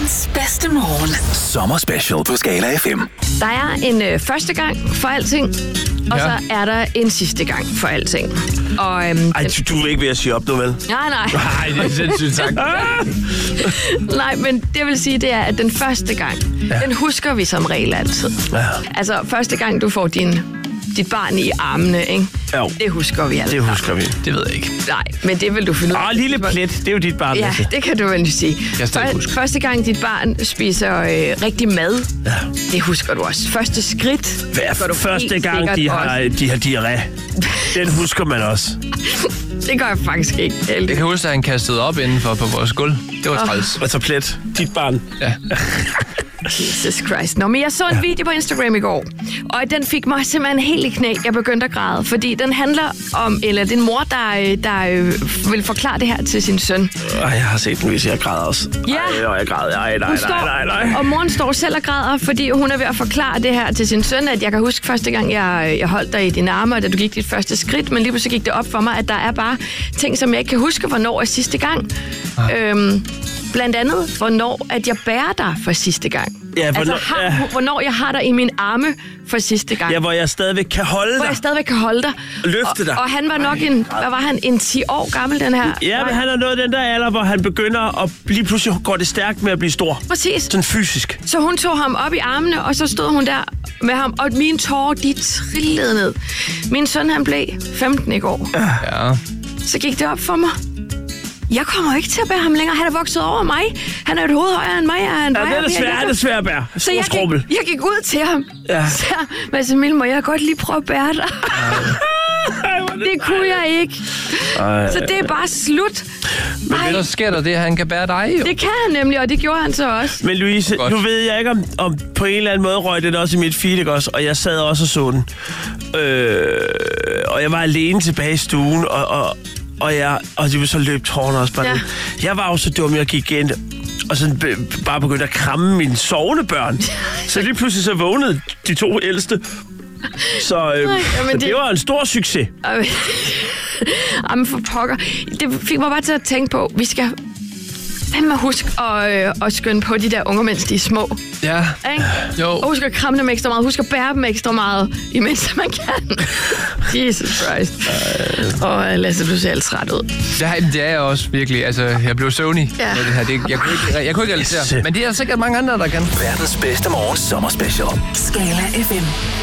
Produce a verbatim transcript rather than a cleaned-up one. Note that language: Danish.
Verdens bedste morgen. Sommerspecial på Skala F M. Der er en øh, første gang for alting, og Ja. så er der en sidste gang for alting. Og, øhm, Ej, du, du er ikke ved at sige op nu, vel? Nej, nej. Nej, det er sindssygt sagt. Nej, men det vil sige, det er, at den første gang, ja. den husker vi som regel altid. Ja. Altså, første gang, du får din, dit barn i armene, ikke? Jo. Det husker vi altid. Det husker vi. Det ved jeg ikke. Nej, men det vil du finde ud af. Åh, lille plet. Det er jo dit barn. Ja, Lasse. det kan du vel sige. Jeg stadig Før, huske. første gang, dit barn spiser øh, rigtig mad, Ja. det husker du også. Første skridt, Hvad husker du første helt gang, sikkert de har, også. de har diarré. Den husker man også. Det gør jeg faktisk ikke. Jeg Heldig. kan huske, at han kastede op indenfor på vores gulv. Det var træls. Altså plet. Dit barn. Ja. Jesus Christ. Nå, men jeg så en video på Instagram i går, og den fik mig simpelthen helt i knæ. Jeg begyndte at græde, fordi den handler om, eller det er en mor, der, der øh, vil forklare det her til sin søn. Ej, jeg har set den, hvis jeg græder også. Ja. Ej, og jeg græder. Ej, nej, Hun nej, nej, nej. står, og moren står selv og græder, fordi hun er ved at forklare det her til sin søn, at jeg kan huske første gang, jeg, jeg holdt dig i dine arme, da du gik dit første skridt, men lige pludselig gik det op for mig, at der er bare ting, som jeg ikke kan huske, hvornår er sidste gang. Ah. Øhm, blandt andet, hvornår at jeg bærer dig for sidste gang. Ja, hvornår- altså, har, ja. hvornår jeg har dig i mine arme for sidste gang. Ja, hvor jeg stadigvæk kan holde Hvor dig. jeg stadigvæk kan holde dig. Løfte og, dig. Og han var nok en, hvad var han, en ti år gammel, den her? Ja, men han er nået den der alder, hvor han begynder at lige pludselig går det stærkt med at blive stor. Præcis. Sådan fysisk. Så hun tog ham op i armene, og så stod hun der med ham, og mine tårer, de trillede ned. Min søn, han blev femten i går. Ja. Så gik det op for mig. Jeg kommer jo ikke til at bære ham længere. Han er vokset over mig. Han er et hoved højere end mig. Han Ja, vejer det er mere svært, end jeg det er svært at bære. Så Stor jeg skrubbel. gik, jeg gik ud til ham. Ja. Så, men Emil, må jeg godt lige prøve at bære dig? Det kunne jeg ikke. Ej. Så det er bare slut. Ej, Så sker der det, at han kan bære dig jo. det kan han nemlig, og det gjorde han så også. Men Louise, Godt. nu ved jeg ikke, om, om på en eller anden måde røg det også i mit feed, ikke også? Og jeg sad også og så den. Øh, og jeg var alene tilbage i stuen, og, og, og, jeg, og det var så løb tårerne også bare Ja. ned. Jeg var jo så dum, jeg gik ind og sådan be, bare begyndte at kramme mine sovende børn. Så lige pludselig så vågnede de to ældste. Så, øh, Nej, så jamen det... det- det var en stor succes. Ej, Jamen for pokker. Det fik mig bare til at tænke på, vi skal fandme huske at, øh, at skynde på de der unger, mens de er små. Ja. Ikke? Jo. Og husk at kramme dem ekstra meget. Husk at bære dem ekstra meget, imens man kan. Jesus Christ. Og Lasse, du ser alt træt ud. Det, her, det er jeg også virkelig. Altså, jeg blev søvnig. Ja. Med det her. Det, jeg, kunne ikke, jeg kunne ikke realisere. Men det er sikkert mange andre, der kan. Verdens bedste morgen sommerspecial. Skala F M.